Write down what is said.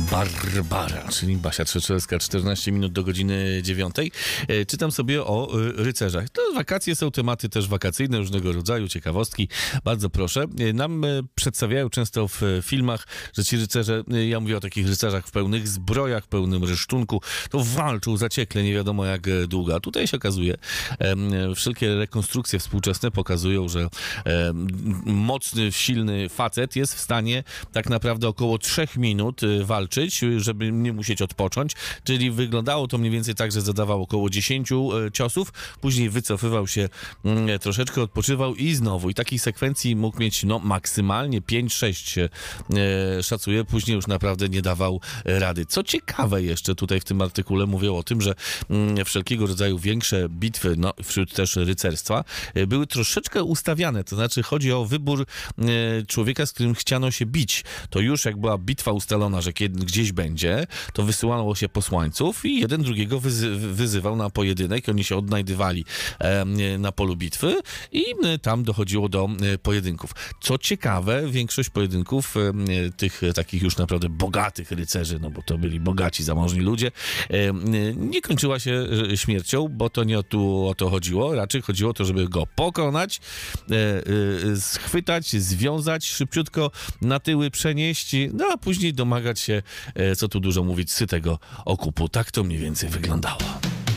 Barbara, czyli Basia Trzeczelska, 14 minut do godziny 9. Czytam sobie o rycerzach. To wakacje są tematy też wakacyjne, różnego rodzaju, ciekawostki. Bardzo proszę. Nam przedstawiają często w filmach, że ci rycerze, ja mówię o takich rycerzach w pełnych zbrojach, pełnym rysztunku, to walczą zaciekle, nie wiadomo jak długo. A tutaj się okazuje, wszelkie rekonstrukcje współczesne pokazują, że mocny, silny facet jest w stanie tak naprawdę około 3 minut walczyć, żeby nie musieć odpocząć, czyli wyglądało to mniej więcej tak, że zadawał około 10 ciosów, później wycofywał się, troszeczkę odpoczywał i znowu. I takich sekwencji mógł mieć maksymalnie 5-6 się szacuje, później już naprawdę nie dawał rady. Co ciekawe jeszcze tutaj w tym artykule mówią o tym, że wszelkiego rodzaju większe bitwy, wśród też rycerstwa, były troszeczkę ustawiane, to znaczy chodzi o wybór człowieka, z którym chciano się bić. To już jak była bitwa ustalona, że kiedy gdzieś będzie, to wysyłało się posłańców i jeden drugiego wyzywał na pojedynek. Oni się odnajdywali na polu bitwy i tam dochodziło do pojedynków. Co ciekawe, większość pojedynków tych takich już naprawdę bogatych rycerzy, no bo to byli bogaci, zamożni ludzie, nie kończyła się śmiercią, bo to nie o to chodziło. Raczej chodziło o to, żeby go pokonać, schwytać, związać, szybciutko na tyły przenieść, a później domagać się, co tu dużo mówić, sytego okupu. Tak to mniej więcej wyglądało.